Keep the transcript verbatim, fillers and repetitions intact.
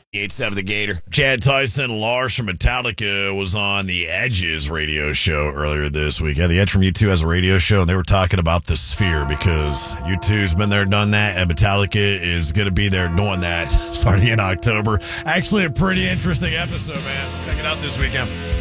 eight seven The Gator. Chad Tyson, Lars from Metallica was on the Edge's radio show earlier this week. Yeah, the Edge from U two has a radio show, and they were talking about the Sphere because U two's been there, done that, and Metallica is going to be there doing that starting in October. Actually, a pretty interesting episode, man. Check it out this weekend.